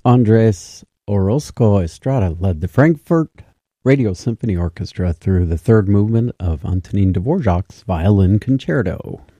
Andres Orozco Estrada led the Frankfurt Radio Symphony Orchestra through the third movement of Antonin Dvorak's Violin Concerto.